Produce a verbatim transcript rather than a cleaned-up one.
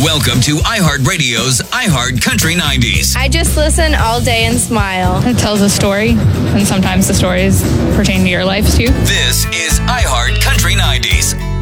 Welcome to iHeartRadio's iHeart Country nineties. I just listen all day and smile. It tells a story, and sometimes the stories pertain to your life too. This is iHeart Country nineties.